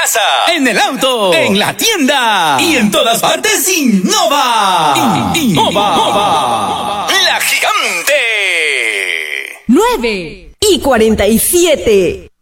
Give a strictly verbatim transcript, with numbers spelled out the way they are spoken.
casa, en el auto, en la tienda y en todas partes. Innova. Innova. La Gigante. nueve y cuarenta y siete.